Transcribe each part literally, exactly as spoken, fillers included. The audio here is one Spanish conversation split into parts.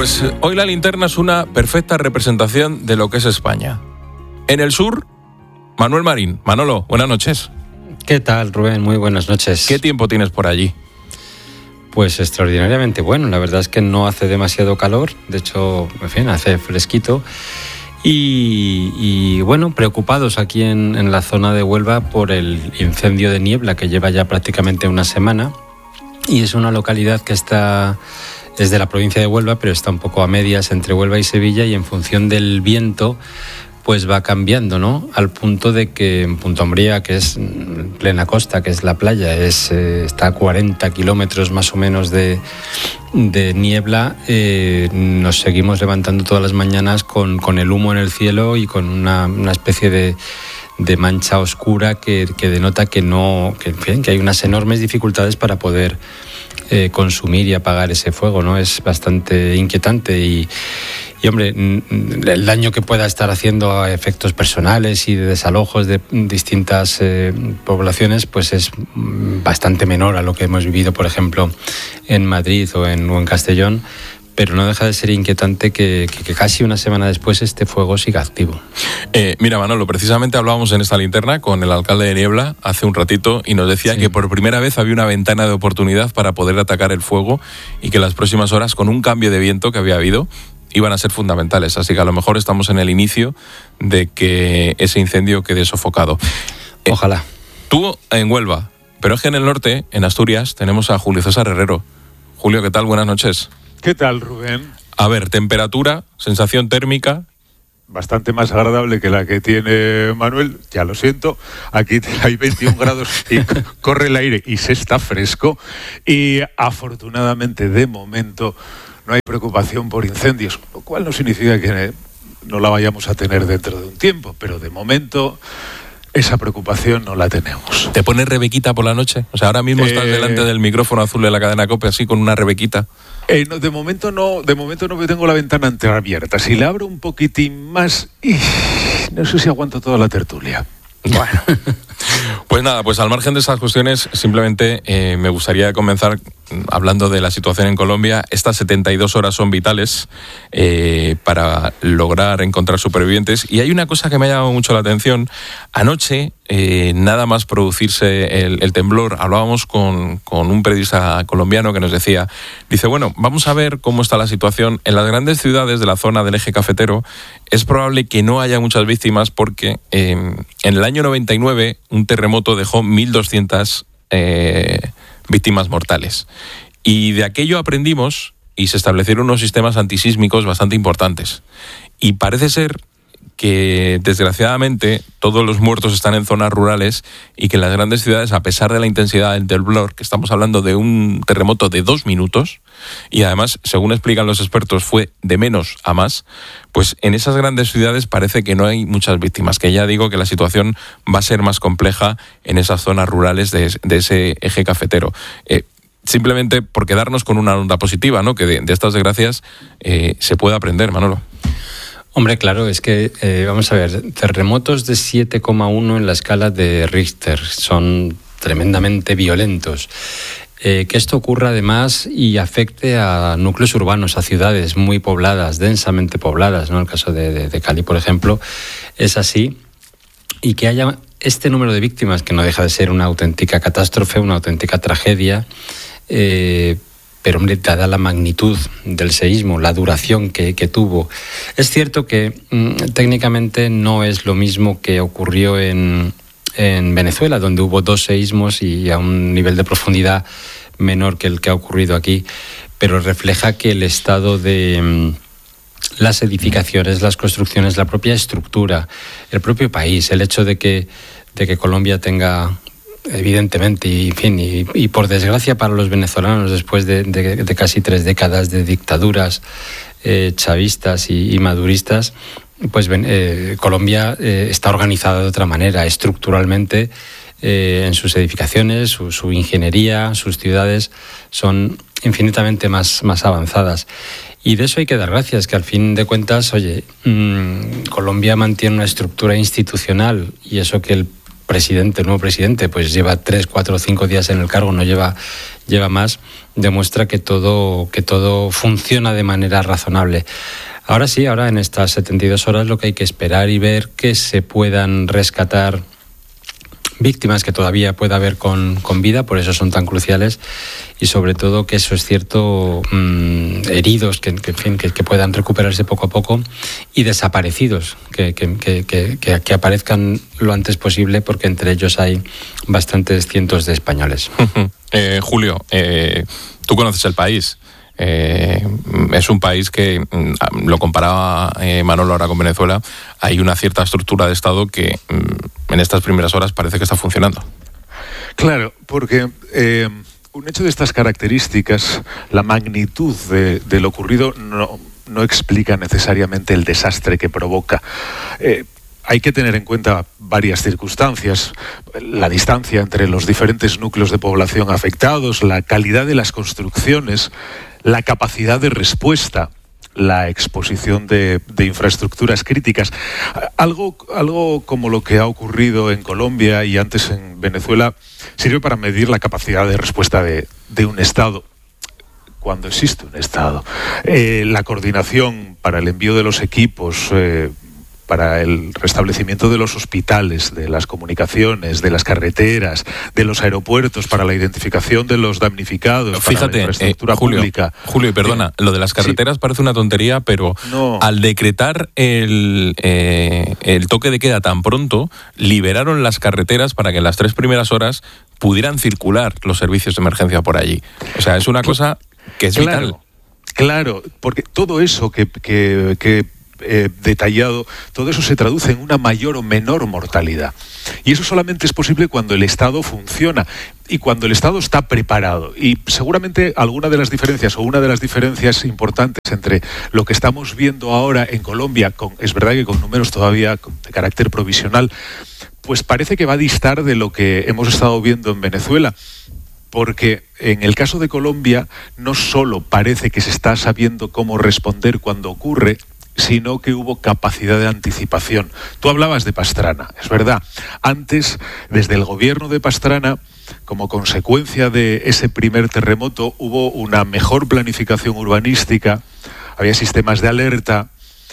Pues hoy la linterna es una perfecta representación de lo que es España. En el sur, Manuel Marín. Manolo, buenas noches. ¿Qué tal, Rubén? Muy buenas noches. ¿Qué tiempo tienes por allí? Pues extraordinariamente bueno. La verdad es que no hace demasiado calor. De hecho, en fin, hace fresquito. Y, y bueno, preocupados aquí en, en la zona de Huelva por el incendio de niebla que lleva ya prácticamente una semana. Y es una localidad que está... es de la provincia de Huelva, pero está un poco a medias entre Huelva y Sevilla, y en función del viento pues va cambiando, ¿no? Al punto de que en Punta Umbría, que es plena costa, que es la playa, es, eh, está a cuarenta kilómetros más o menos de, de niebla, eh, nos seguimos levantando todas las mañanas con, con el humo en el cielo y con una, una especie de, de mancha oscura que, que denota que, no, que, en fin, que hay unas enormes dificultades para poder eh, consumir y apagar ese fuego, ¿no? Es bastante inquietante y... Y, hombre, el daño que pueda estar haciendo a efectos personales y de desalojos de distintas eh, poblaciones, pues es bastante menor a lo que hemos vivido, por ejemplo, en Madrid o en, o en Castellón, pero no deja de ser inquietante que, que, que casi una semana después este fuego siga activo. Eh, mira, Manolo, precisamente hablábamos en esta linterna con el alcalde de Niebla hace un ratito y nos decía sí. que por primera vez había una ventana de oportunidad para poder atacar el fuego y que las próximas horas, con un cambio de viento que había habido, iban a ser fundamentales, así que a lo mejor estamos en el inicio de que ese incendio quede sofocado. Ojalá. Eh, tú en Huelva, pero es que en el norte, en Asturias, tenemos a Julio César Herrero. Julio, ¿qué tal? Buenas noches. ¿Qué tal, Rubén? A ver, temperatura, sensación térmica. Bastante más agradable que la que tiene Manuel, ya lo siento. Aquí hay veintiún grados y corre el aire y se está fresco. Y afortunadamente, de momento, no hay preocupación por incendios, lo cual no significa que no la vayamos a tener dentro de un tiempo, pero de momento esa preocupación no la tenemos. ¿Te pones rebequita por la noche? O sea, ahora mismo eh... estás delante del micrófono azul de la cadena COPE así con una rebequita. Eh, no, de momento no, de momento no tengo la ventana entreabierta. Si la abro un poquitín más, ¡ih! No sé si aguanto toda la tertulia. Bueno, pues nada, pues al margen de esas cuestiones, simplemente eh, me gustaría comenzar hablando de la situación en Colombia. Estas setenta y dos horas son vitales eh, para lograr encontrar supervivientes. Y hay una cosa que me ha llamado mucho la atención. Anoche, eh, nada más producirse el, el temblor, hablábamos con, con un periodista colombiano que nos decía, dice, bueno, vamos a ver cómo está la situación. En las grandes ciudades de la zona del eje cafetero es probable que no haya muchas víctimas porque eh, en el año noventa y nueve un terremoto dejó mil doscientas eh, víctimas mortales. Y de aquello aprendimos y se establecieron unos sistemas antisísmicos bastante importantes. Y parece ser que, desgraciadamente, todos los muertos están en zonas rurales y que en las grandes ciudades, a pesar de la intensidad del temblor, que estamos hablando de un terremoto de dos minutos, y además, según explican los expertos, fue de menos a más, pues en esas grandes ciudades parece que no hay muchas víctimas, que ya digo que la situación va a ser más compleja en esas zonas rurales de, de ese eje cafetero. Eh, simplemente por quedarnos con una onda positiva, ¿no? Que de, de estas desgracias eh, se puede aprender, Manolo. Hombre, claro, es que, eh, vamos a ver, terremotos de siete coma uno en la escala de Richter son tremendamente violentos. Eh, que esto ocurra además y afecte a núcleos urbanos, a ciudades muy pobladas, densamente pobladas, ¿no? El caso de, de, de Cali, por ejemplo, es así. Y que haya este número de víctimas, que no deja de ser una auténtica catástrofe, una auténtica tragedia, eh, pero, hombre, dada la magnitud del seísmo, la duración que, que tuvo. Es cierto que mmm, técnicamente no es lo mismo que ocurrió en, en Venezuela, donde hubo dos seísmos y a un nivel de profundidad menor que el que ha ocurrido aquí, pero refleja que el estado de mmm, las edificaciones, las construcciones, la propia estructura, el propio país, el hecho de que, de que Colombia tenga... evidentemente, y, en fin, y, y por desgracia para los venezolanos, después de, de, de casi tres décadas de dictaduras eh, chavistas y, y maduristas, pues eh, Colombia eh, está organizada de otra manera, estructuralmente, eh, en sus edificaciones, su, su ingeniería, sus ciudades son infinitamente más, más avanzadas. Y de eso hay que dar gracias, que al fin de cuentas, oye, mmm, Colombia mantiene una estructura institucional, y eso que el presidente, el nuevo presidente, pues lleva tres, cuatro, cinco días en el cargo, no lleva, lleva más, demuestra que todo, que todo funciona de manera razonable. Ahora sí, ahora en estas setenta y dos horas lo que hay que esperar y ver que se puedan rescatar víctimas que todavía pueda haber con, con vida, por eso son tan cruciales, y sobre todo que eso es cierto, mmm, heridos que, que, en fin, que, que puedan recuperarse poco a poco, y desaparecidos que, que, que, que, que aparezcan lo antes posible, porque entre ellos hay bastantes cientos de españoles. eh, Julio, eh, tú conoces el país. Eh, es un país que, lo comparaba eh, Manolo ahora con Venezuela, hay una cierta estructura de Estado que mm, en estas primeras horas parece que está funcionando. Claro, porque eh, un hecho de estas características, la magnitud de, de lo ocurrido no, no explica necesariamente el desastre que provoca. Eh, Hay que tener en cuenta varias circunstancias, la distancia entre los diferentes núcleos de población afectados, la calidad de las construcciones, la capacidad de respuesta, la exposición de, de infraestructuras críticas. Algo, algo como lo que ha ocurrido en Colombia y antes en Venezuela sirve para medir la capacidad de respuesta de, de un Estado. Cuando existe un Estado. Eh, la coordinación para el envío de los equipos, eh, para el restablecimiento de los hospitales, de las comunicaciones, de las carreteras, de los aeropuertos, para la identificación de los damnificados, Fíjate, para la infraestructura eh, Julio, pública. Julio, y perdona, sí. Lo de las carreteras sí. Parece una tontería, pero no. Al decretar el, eh, el toque de queda tan pronto, liberaron las carreteras para que en las tres primeras horas pudieran circular los servicios de emergencia por allí. O sea, es una cosa que es claro, vital. Claro, porque todo eso que... que, que Eh, detallado, todo eso se traduce en una mayor o menor mortalidad. Y eso solamente es posible cuando el Estado funciona y cuando el Estado está preparado. Y seguramente alguna de las diferencias o una de las diferencias importantes entre lo que estamos viendo ahora en Colombia, con, es verdad que con números todavía de carácter provisional, pues parece que va a distar de lo que hemos estado viendo en Venezuela. Porque en el caso de Colombia no solo parece que se está sabiendo cómo responder cuando ocurre, sino que hubo capacidad de anticipación. Tú hablabas de Pastrana, es verdad. Antes, desde el gobierno de Pastrana, como consecuencia de ese primer terremoto, hubo una mejor planificación urbanística, había sistemas de alerta,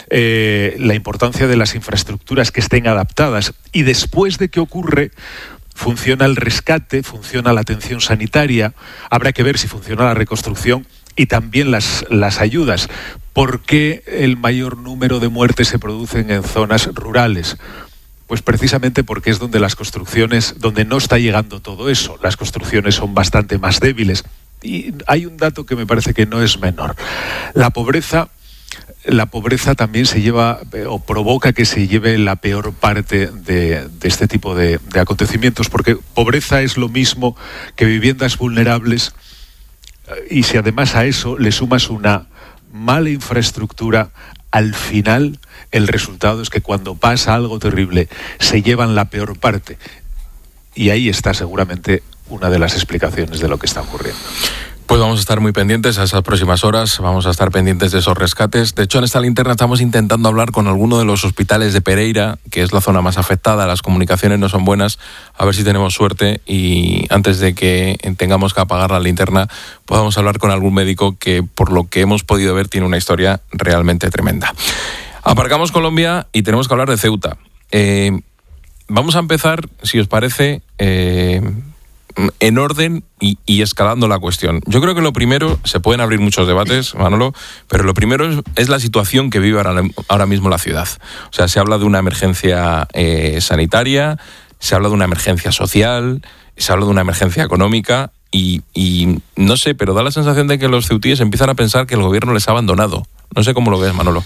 eh, la importancia de las infraestructuras que estén adaptadas. Y después de que ocurre, funciona el rescate, funciona la atención sanitaria, habrá que ver si funciona la reconstrucción y también las, las ayudas. ¿Por qué el mayor número de muertes se producen en zonas rurales? Pues precisamente porque es donde las construcciones, donde no está llegando todo eso. Las construcciones son bastante más débiles. Y hay un dato que me parece que no es menor. La pobreza, la pobreza también se lleva o provoca que se lleve la peor parte de, de este tipo de, de acontecimientos, porque pobreza es lo mismo que viviendas vulnerables. Y si además a eso le sumas una mala infraestructura, al final el resultado es que cuando pasa algo terrible se llevan la peor parte. Y ahí está seguramente una de las explicaciones de lo que está ocurriendo. Pues vamos a estar muy pendientes a esas próximas horas, vamos a estar pendientes de esos rescates. De hecho, en esta linterna estamos intentando hablar con alguno de los hospitales de Pereira, que es la zona más afectada, las comunicaciones no son buenas, a ver si tenemos suerte y antes de que tengamos que apagar la linterna podamos hablar con algún médico que, por lo que hemos podido ver, tiene una historia realmente tremenda. Aparcamos Colombia y tenemos que hablar de Ceuta. Eh, vamos a empezar, si os parece... Eh, en orden y, y escalando la cuestión. Yo creo que lo primero, se pueden abrir muchos debates, Manolo, pero lo primero es, es la situación que vive ahora, ahora mismo la ciudad. O sea, se habla de una emergencia eh, sanitaria, se habla de una emergencia social, se habla de una emergencia económica y, y no sé, pero da la sensación de que los ceutíes empiezan a pensar que el gobierno les ha abandonado. No sé cómo lo ves, Manolo.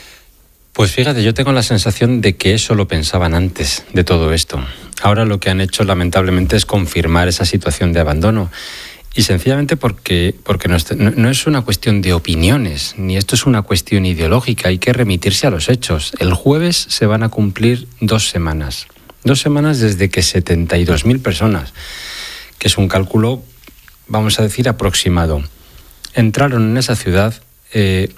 Pues fíjate, yo tengo la sensación de que eso lo pensaban antes de todo esto. Ahora lo que han hecho lamentablemente es confirmar esa situación de abandono. Y sencillamente porque, porque no, es, no, no es una cuestión de opiniones, ni esto es una cuestión ideológica, hay que remitirse a los hechos. El jueves se van a cumplir dos semanas. Dos semanas desde que setenta y dos mil personas, que es un cálculo, vamos a decir, aproximado, entraron en esa ciudad... Eh,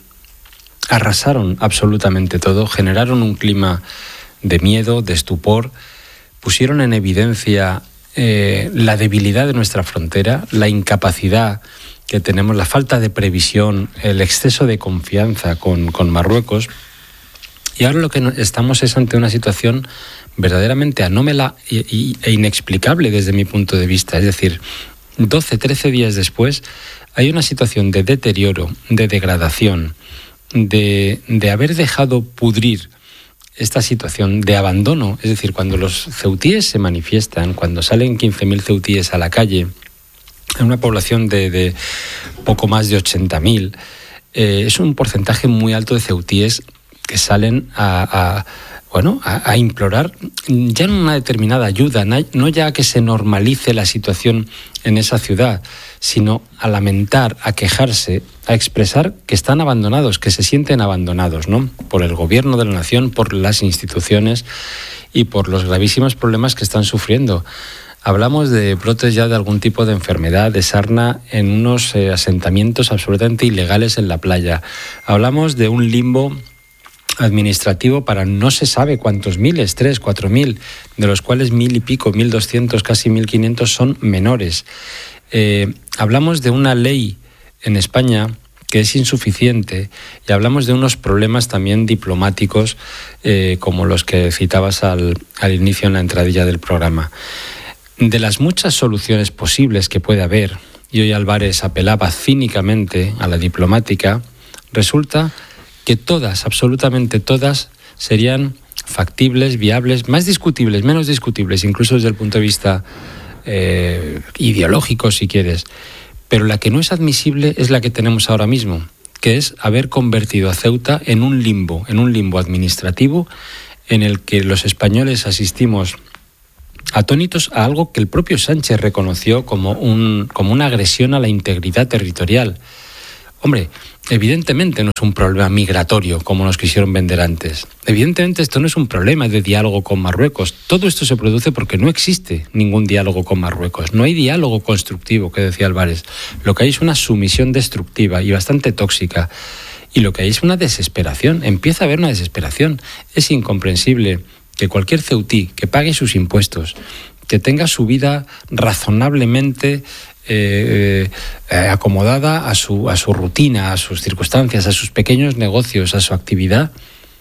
arrasaron absolutamente todo, generaron un clima de miedo, de estupor, pusieron en evidencia eh, la debilidad de nuestra frontera, la incapacidad que tenemos, la falta de previsión, el exceso de confianza con, con Marruecos. Y ahora lo que estamos es ante una situación verdaderamente anómala e inexplicable desde mi punto de vista. Es decir, doce, trece días después hay una situación de deterioro, de degradación, de, de haber dejado pudrir esta situación de abandono. Es decir, cuando los ceutíes se manifiestan, cuando salen quince mil ceutíes a la calle, en una población de, de poco más de ochenta mil, eh, es un porcentaje muy alto de ceutíes que salen a, a bueno, a, a implorar ya no una determinada ayuda, no ya a que se normalice la situación en esa ciudad, sino a lamentar, a quejarse, a expresar que están abandonados, que se sienten abandonados, ¿no? Por el gobierno de la nación, por las instituciones y por los gravísimos problemas que están sufriendo. Hablamos de brotes ya de algún tipo de enfermedad, de sarna, en unos eh, asentamientos absolutamente ilegales en la playa. Hablamos de un limbo administrativo para no se sabe cuántos miles, tres, cuatro mil, de los cuales mil y pico, mil doscientos, casi mil quinientos son menores. Eh, hablamos de una ley en España que es insuficiente y hablamos de unos problemas también diplomáticos eh, como los que citabas al, al inicio en la entradilla del programa. De las muchas soluciones posibles que puede haber, y hoy Álvarez apelaba cínicamente a la diplomática, resulta que todas, absolutamente todas, serían factibles, viables, más discutibles, menos discutibles, incluso desde el punto de vista eh, ideológico, si quieres. Pero la que no es admisible es la que tenemos ahora mismo, que es haber convertido a Ceuta en un limbo, en un limbo administrativo en el que los españoles asistimos atónitos a algo que el propio Sánchez reconoció como, un, como una agresión a la integridad territorial. Hombre, evidentemente no es un problema migratorio como nos quisieron vender antes. Evidentemente esto no es un problema de diálogo con Marruecos. Todo esto se produce porque no existe ningún diálogo con Marruecos. No hay diálogo constructivo, que decía Álvarez. Lo que hay es una sumisión destructiva y bastante tóxica. Y lo que hay es una desesperación. Empieza a haber una desesperación. Es incomprensible que cualquier ceutí que pague sus impuestos, que tenga su vida razonablemente Eh, eh, acomodada a su, a su rutina, a sus circunstancias, a sus pequeños negocios, a su actividad,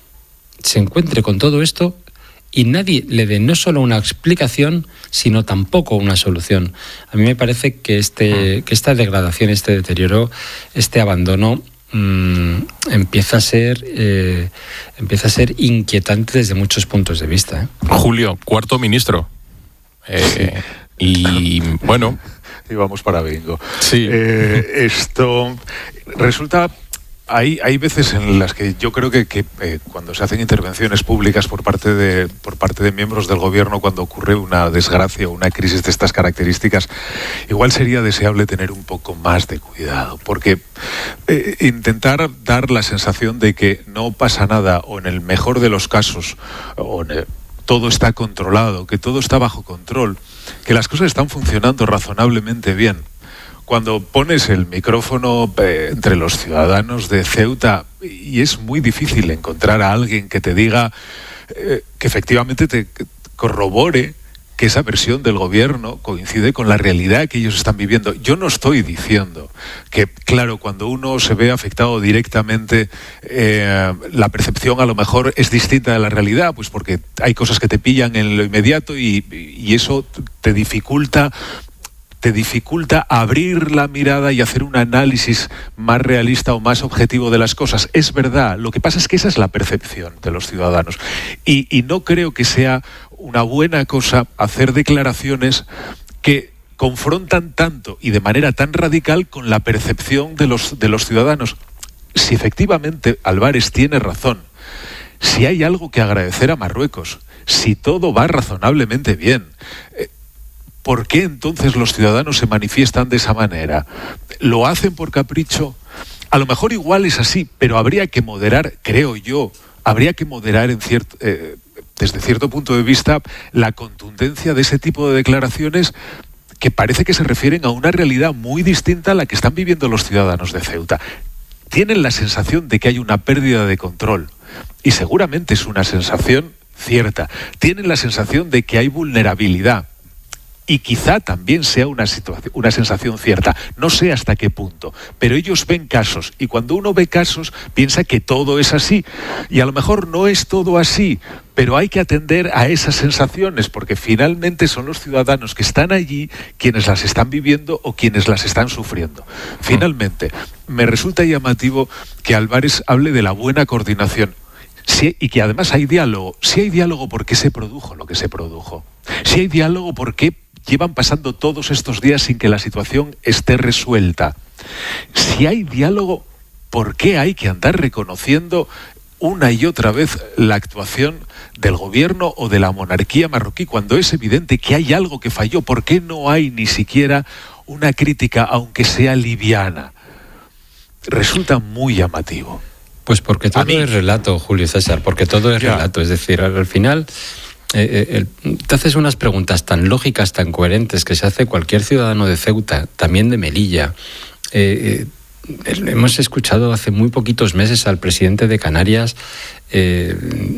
se encuentre con todo esto y nadie le dé no solo una explicación, sino tampoco una solución. A mí me parece que, este, que esta degradación, este deterioro, este abandono mmm, empieza a ser eh, empieza a ser inquietante desde muchos puntos de vista. ¿eh? Julio, cuarto ministro. Eh, y bueno... Y vamos para bingo. Sí. Eh, esto resulta... Hay, hay veces en las que yo creo que, que eh, cuando se hacen intervenciones públicas por parte de por parte de miembros del gobierno, cuando ocurre una desgracia o una crisis de estas características, igual sería deseable tener un poco más de cuidado, porque eh, intentar dar la sensación de que no pasa nada, o en el mejor de los casos, o en el, todo está controlado, que todo está bajo control, que las cosas están funcionando razonablemente bien. Cuando pones el micrófono eh, entre los ciudadanos de Ceuta, y es muy difícil encontrar a alguien que te diga eh, que efectivamente te corrobore que esa versión del gobierno coincide con la realidad que ellos están viviendo. Yo no estoy diciendo que, claro, cuando uno se ve afectado directamente, eh, la percepción a lo mejor es distinta de la realidad, pues porque hay cosas que te pillan en lo inmediato y, y eso te dificulta te dificulta abrir la mirada y hacer un análisis más realista o más objetivo de las cosas. Es verdad, lo que pasa es que esa es la percepción de los ciudadanos. Y, y no creo que sea una buena cosa hacer declaraciones que confrontan tanto y de manera tan radical con la percepción de los, de los ciudadanos. Si efectivamente Álvarez tiene razón, si hay algo que agradecer a Marruecos, si todo va razonablemente bien, eh, ¿por qué entonces los ciudadanos se manifiestan de esa manera? ¿Lo hacen por capricho? A lo mejor igual es así, pero habría que moderar, creo yo, habría que moderar en cierto, eh, desde cierto punto de vista la contundencia de ese tipo de declaraciones que parece que se refieren a una realidad muy distinta a la que están viviendo los ciudadanos de Ceuta. Tienen la sensación de que hay una pérdida de control y seguramente es una sensación cierta. Tienen la sensación de que hay vulnerabilidad. Y quizá también sea una situación, una sensación cierta, no sé hasta qué punto, pero ellos ven casos y cuando uno ve casos piensa que todo es así y a lo mejor no es todo así, pero hay que atender a esas sensaciones porque finalmente son los ciudadanos que están allí quienes las están viviendo o quienes las están sufriendo. Finalmente, me resulta llamativo que Álvarez hable de la buena coordinación. Sí, y que además hay diálogo. Si hay diálogo, ¿por qué se produjo lo que se produjo? Si hay diálogo, ¿por qué llevan pasando todos estos días sin que la situación esté resuelta? Si hay diálogo, ¿por qué hay que andar reconociendo una y otra vez la actuación del gobierno o de la monarquía marroquí cuando es evidente que hay algo que falló? ¿Por qué no hay ni siquiera una crítica, aunque sea liviana? Resulta muy llamativo. Pues porque todo es relato, Julio César, porque todo es ya. relato. Es decir, al, al final eh, eh, te haces unas preguntas tan lógicas, tan coherentes, que se hace cualquier ciudadano de Ceuta, también de Melilla. Eh, eh, hemos escuchado hace muy poquitos meses al presidente de Canarias eh,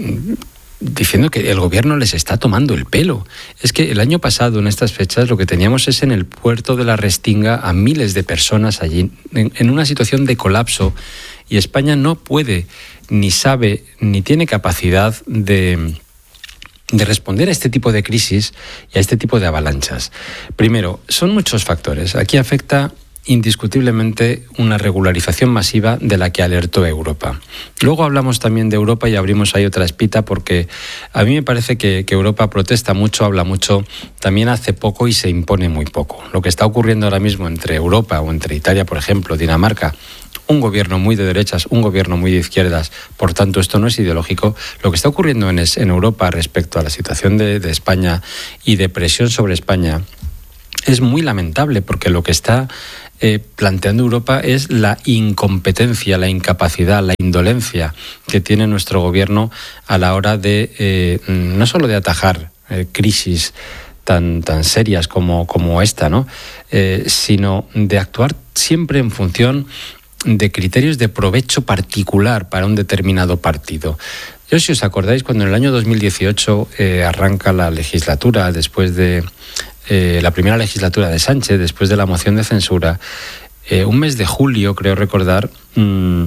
diciendo que el gobierno les está tomando el pelo. Es que el año pasado, en estas fechas, lo que teníamos es en el puerto de la Restinga a miles de personas allí, en, en una situación de colapso. Y España no puede, ni sabe, ni tiene capacidad de, de responder a este tipo de crisis y a este tipo de avalanchas. Primero, son muchos factores. Aquí afecta indiscutiblemente una regularización masiva de la que alertó Europa. Luego hablamos también de Europa y abrimos ahí otra espita porque a mí me parece que, que Europa protesta mucho, habla mucho, también hace poco y se impone muy poco. Lo que está ocurriendo ahora mismo entre Europa o entre Italia, por ejemplo, Dinamarca, un gobierno muy de derechas, un gobierno muy de izquierdas, por tanto esto no es ideológico. Lo que está ocurriendo en, en Europa respecto a la situación de, de España y de presión sobre España es muy lamentable porque lo que está eh, planteando Europa es la incompetencia, la incapacidad, la indolencia que tiene nuestro gobierno a la hora de eh, no solo de atajar eh, crisis tan, tan serias como, como esta, ¿no? Eh, sino de actuar siempre en función de criterios de provecho particular para un determinado partido. Yo, si os acordáis, cuando en el año dos mil dieciocho eh, arranca la legislatura, después de eh, la primera legislatura de Sánchez, después de la moción de censura, eh, un mes de julio, creo recordar, mmm,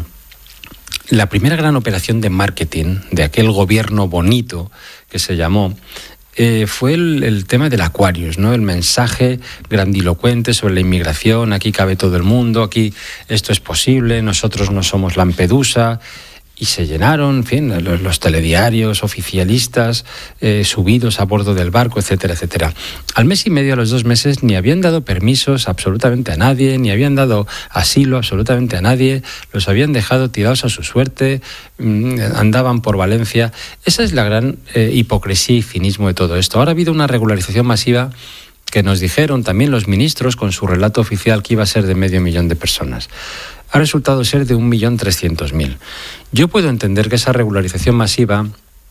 la primera gran operación de marketing de aquel gobierno bonito que se llamó, Eh, fue el, el tema del Aquarius, ¿no? El mensaje grandilocuente sobre la inmigración, aquí cabe todo el mundo, aquí esto es posible, nosotros no somos Lampedusa, y se llenaron, en fin, los, los telediarios oficialistas eh, subidos a bordo del barco, etcétera, etcétera. Al mes y medio, a los dos meses, ni habían dado permisos absolutamente a nadie, ni habían dado asilo absolutamente a nadie, los habían dejado tirados a su suerte, mmm, andaban por Valencia. Esa es la gran eh, hipocresía y cinismo de todo esto. Ahora ha habido una regularización masiva que nos dijeron también los ministros con su relato oficial que iba a ser de medio millón de personas. Ha resultado ser de un millón trescientos mil. Yo puedo entender que esa regularización masiva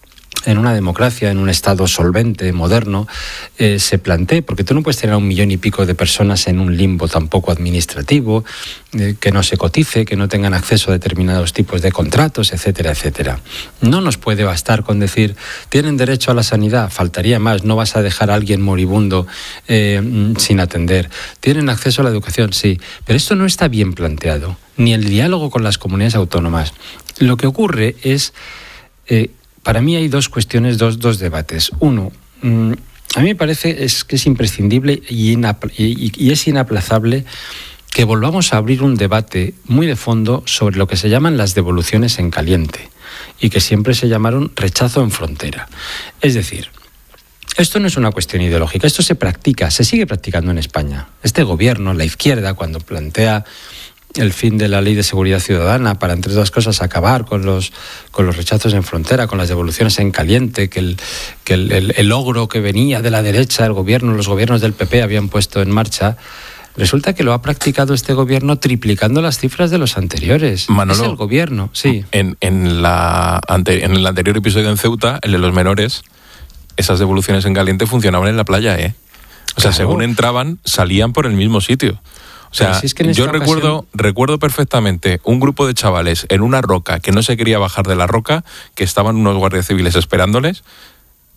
en una democracia, en un Estado solvente, moderno, eh, se plantee, porque tú no puedes tener a un millón y pico de personas en un limbo tampoco administrativo, eh, que no se cotice, que no tengan acceso a determinados tipos de contratos, etcétera, etcétera. No nos puede bastar con decir, tienen derecho a la sanidad, faltaría más, no vas a dejar a alguien moribundo eh, sin atender. Tienen acceso a la educación, sí, pero esto no está bien planteado, ni el diálogo con las comunidades autónomas. Lo que ocurre es... Eh, Para mí hay dos cuestiones, dos, dos debates. Uno, mmm, a mí me parece es que es imprescindible y, inapl- y, y es inaplazable que volvamos a abrir un debate muy de fondo sobre lo que se llaman las devoluciones en caliente y que siempre se llamaron rechazo en frontera. Es decir, esto no es una cuestión ideológica, esto se practica, se sigue practicando en España. Este gobierno, la izquierda, cuando plantea el fin de la Ley de Seguridad Ciudadana para, entre otras cosas, acabar con los con los rechazos en frontera, con las devoluciones en caliente, que el que el, el, el logro que venía de la derecha, el gobierno, los gobiernos del P P habían puesto en marcha, resulta que lo ha practicado este gobierno triplicando las cifras de los anteriores. Manolo, es el gobierno, sí. En, en, la ante, en el anterior episodio en Ceuta, el de los menores, esas devoluciones en caliente funcionaban en la playa, ¿eh? O sea, claro, según entraban, salían por el mismo sitio. O sea, si es que yo recuerdo, ocasión... recuerdo perfectamente un grupo de chavales en una roca que no se quería bajar de la roca, que estaban unos guardias civiles esperándoles,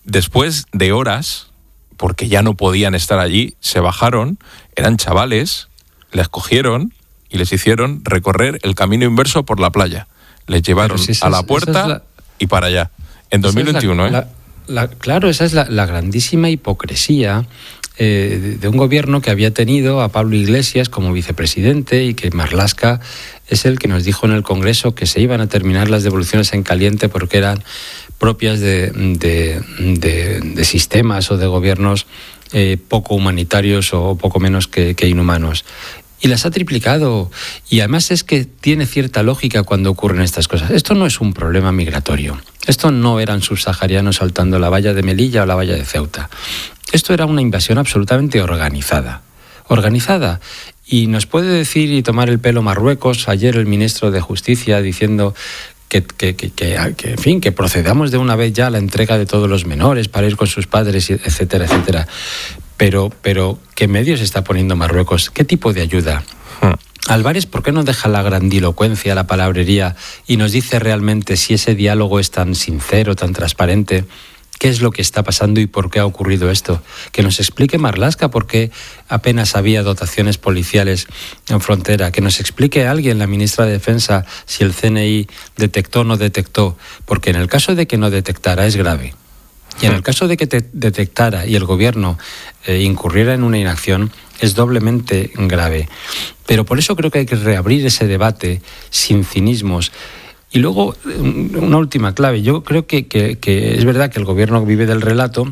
después de horas, porque ya no podían estar allí, se bajaron, eran chavales, les cogieron y les hicieron recorrer el camino inverso por la playa. Les llevaron si a la es, puerta es la, y para allá. En dos mil veintiuno, es la, ¿eh? La, la, claro, esa es la, la grandísima hipocresía eh, de, de un gobierno que había tenido a Pablo Iglesias como vicepresidente y que Marlaska es el que nos dijo en el Congreso que se iban a terminar las devoluciones en caliente porque eran propias de, de, de, de sistemas o de gobiernos eh, poco humanitarios o poco menos que, que inhumanos. Y las ha triplicado. Y además es que tiene cierta lógica cuando ocurren estas cosas. Esto no es un problema migratorio. Esto no eran subsaharianos saltando la valla de Melilla o la valla de Ceuta. Esto era una invasión absolutamente organizada. Organizada. Y nos puede decir y tomar el pelo Marruecos, ayer el ministro de Justicia diciendo que, que, que, que, que, en fin, que procedamos de una vez ya a la entrega de todos los menores para ir con sus padres, etcétera, etcétera. Pero, pero, ¿qué medios está poniendo Marruecos? ¿Qué tipo de ayuda? Hmm. Álvarez, ¿por qué no deja la grandilocuencia, la palabrería y nos dice realmente si ese diálogo es tan sincero, tan transparente? ¿Qué es lo que está pasando y por qué ha ocurrido esto? Que nos explique Marlaska por qué apenas había dotaciones policiales en frontera. Que nos explique alguien, la ministra de Defensa, si el C N I detectó o no detectó. Porque en el caso de que no detectara es grave. Y en el caso de que te detectara y el gobierno eh, incurriera en una inacción, es doblemente grave. Pero por eso creo que hay que reabrir ese debate sin cinismos. Y luego, una última clave. Yo creo que, que, que es verdad que el gobierno vive del relato,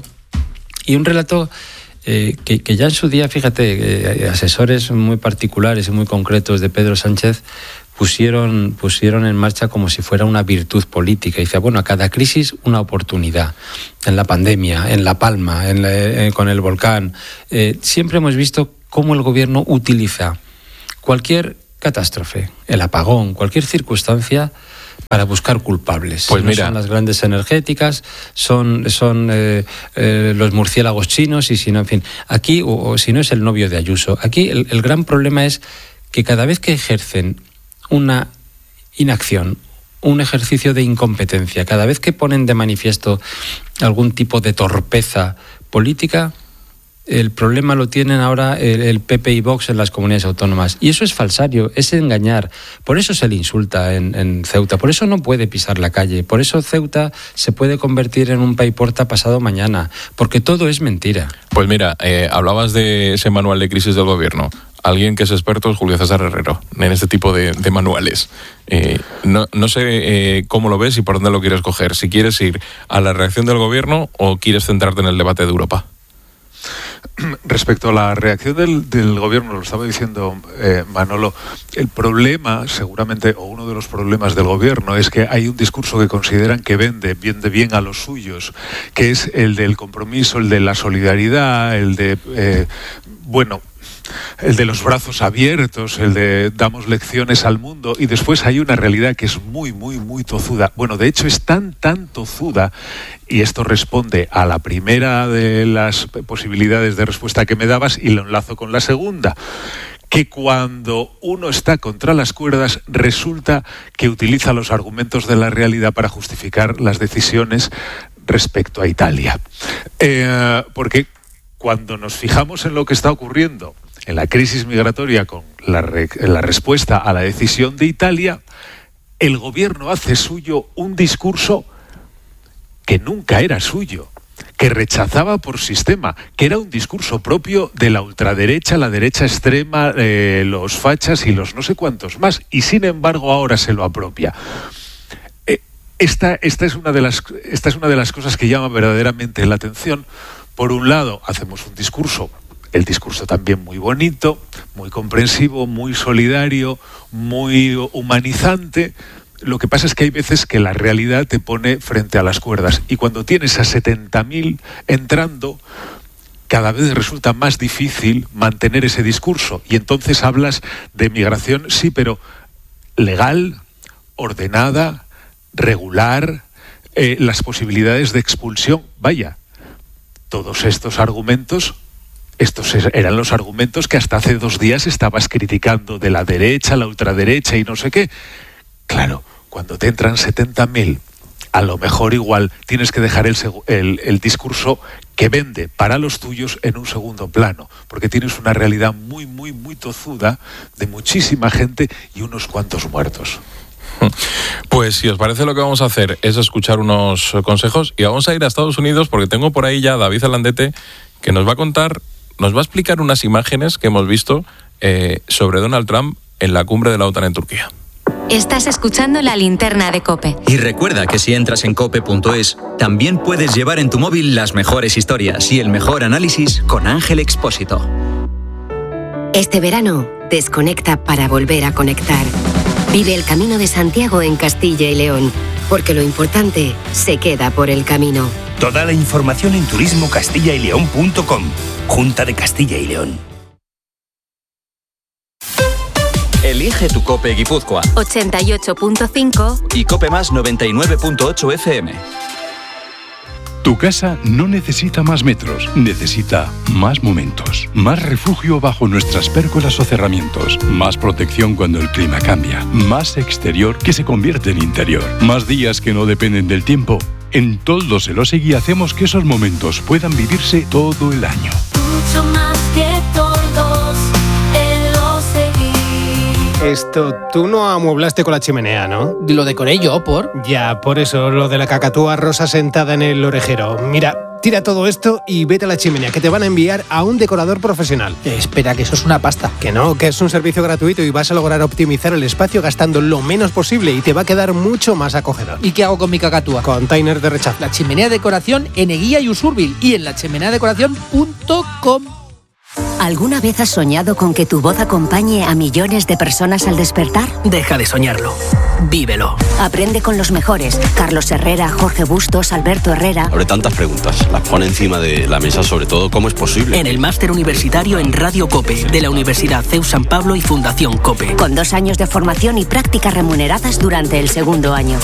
y un relato eh, que, que ya en su día, fíjate, eh, asesores muy particulares y muy concretos de Pedro Sánchez pusieron, pusieron en marcha como si fuera una virtud política. Y decía, bueno, a cada crisis una oportunidad. En la pandemia, en La Palma, en la, eh, con el volcán. Eh, siempre hemos visto cómo el gobierno utiliza cualquier catástrofe, el apagón, cualquier circunstancia para buscar culpables. Pues no mira, son las grandes energéticas, son, son eh, eh, los murciélagos chinos y si no, en fin, aquí, o, o si no es el novio de Ayuso. Aquí el, el gran problema es que cada vez que ejercen una inacción, un ejercicio de incompetencia, cada vez que ponen de manifiesto algún tipo de torpeza política, el problema lo tienen ahora el, el P P y Vox en las comunidades autónomas. Y eso es falsario, es engañar. Por eso se le insulta en, en Ceuta, por eso no puede pisar la calle, por eso Ceuta se puede convertir en un paiporta pasado mañana, porque todo es mentira. Pues mira, eh, hablabas de ese manual de crisis del gobierno. Alguien que es experto es Julio César Herrero en este tipo de, de manuales. Eh, no, no sé eh, cómo lo ves y por dónde lo quieres coger. Si quieres ir a la reacción del gobierno o quieres centrarte en el debate de Europa. Respecto a la reacción del, del gobierno, lo estaba diciendo eh, Manolo, el problema, seguramente, o uno de los problemas del gobierno, es que hay un discurso que consideran que vende, vende bien a los suyos, que es el del compromiso, el de la solidaridad, el de, eh, bueno... el de los brazos abiertos, el de damos lecciones al mundo, y después hay una realidad que es muy, muy, muy tozuda. Bueno, de hecho es tan, tan tozuda, y esto responde a la primera de las posibilidades de respuesta que me dabas y lo enlazo con la segunda, que cuando uno está contra las cuerdas resulta que utiliza los argumentos de la realidad para justificar las decisiones respecto a Italia. Eh, porque cuando nos fijamos en lo que está ocurriendo en la crisis migratoria con la, re, la respuesta a la decisión de Italia, el gobierno hace suyo un discurso que nunca era suyo, que rechazaba por sistema, que era un discurso propio de la ultraderecha, la derecha extrema, eh, los fachas y los no sé cuántos más, y sin embargo ahora se lo apropia. Eh, esta, esta, es una de las, esta es una de las cosas que llama verdaderamente la atención. Por un lado, hacemos un discurso, el discurso también muy bonito, muy comprensivo, muy solidario, muy humanizante. Lo que pasa es que hay veces que la realidad te pone frente a las cuerdas. Y cuando tienes a setenta mil entrando, cada vez resulta más difícil mantener ese discurso. Y entonces hablas de migración, sí, pero legal, ordenada, regular, eh, las posibilidades de expulsión. Vaya, todos estos argumentos... Estos eran los argumentos que hasta hace dos días estabas criticando de la derecha, la ultraderecha y no sé qué. Claro, cuando te entran setenta mil a lo mejor igual tienes que dejar el, el, el discurso que vende para los tuyos en un segundo plano, porque tienes una realidad muy, muy, muy tozuda de muchísima gente y unos cuantos muertos. Pues si os parece, lo que vamos a hacer es escuchar unos consejos y vamos a ir a Estados Unidos, porque tengo por ahí ya a David Alandete, que nos va a contar, nos va a explicar unas imágenes que hemos visto eh, sobre Donald Trump en la cumbre de la OTAN en Turquía. Estás escuchando La Linterna de COPE. Y recuerda que si entras en cope punto es, también puedes llevar en tu móvil las mejores historias y el mejor análisis con Ángel Expósito. Este verano, desconecta para volver a conectar. Vive el Camino de Santiago en Castilla y León, porque lo importante se queda por el camino. Toda la información en turismo castilla y león punto com. Junta de Castilla y León. Elige tu Cope Guipúzcoa. ochenta y ocho punto cinco Y Cope Más noventa y nueve punto ocho F M. Tu casa no necesita más metros, necesita más momentos. Más refugio bajo nuestras pérgolas o cerramientos. Más protección cuando el clima cambia. Más exterior que se convierte en interior. Más días que no dependen del tiempo. En Toldos Elosegui hacemos que esos momentos puedan vivirse todo el año. Mucho más que Toldos Elosegui. Esto, tú no amueblaste con la chimenea, ¿no? Lo decoré yo, ¿por? Ya, por eso, lo de la cacatúa rosa sentada en el orejero. Mira, tira todo esto y vete a la chimenea, que te van a enviar a un decorador profesional. Eh, espera, que eso es una pasta. Que no, que es un servicio gratuito y vas a lograr optimizar el espacio gastando lo menos posible y te va a quedar mucho más acogedor. ¿Y qué hago con mi cacatúa? Container de rechazo. La chimenea de decoración en Eguía y Usurbil y en la chimenea decoración punto com. ¿Alguna vez has soñado con que tu voz acompañe a millones de personas al despertar? Deja de soñarlo. Vívelo. Aprende con los mejores. Carlos Herrera, Jorge Bustos, Alberto Herrera. Abre tantas preguntas. Las pone encima de la mesa, sobre todo, ¿cómo es posible? En el máster universitario en Radio COPE, de la Universidad C E U San Pablo y Fundación COPE. Con dos años de formación y prácticas remuneradas durante el segundo año.